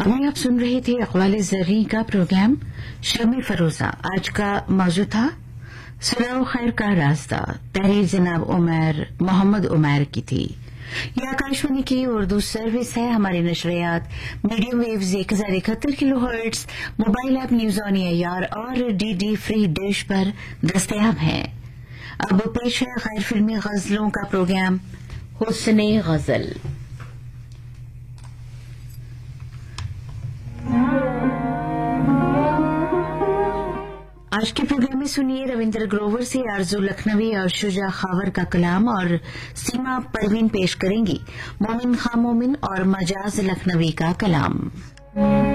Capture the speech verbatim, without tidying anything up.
अभी आप सुन रहे थे अक़वाल ज़र्री का प्रोग्राम शमी फरोजा। आज का मौजू था सलाह खैर का रास्ता। तहरीर जनाब उमर मोहम्मद उमर की थी। यह आकाशवाणी की उर्दू सर्विस है। हमारी नशरियात मीडियम वेव्स एक हजार इकहत्तर kilo hertz, mobile app news on AIR और डीडी फ्री डिश पर दस्तयाब है। अब पेश है गैर फिल्मी गजलों का प्रोग्राम हुस्ने गजल। आज के प्रोग्राम में सुनिए रविंद्र ग्रोवर से आरजू लखनवी और शुजा खावर का कलाम और सीमा परवीन पेश करेंगी मोमिन खां मोमिन और मजाज लखनवी का कलाम।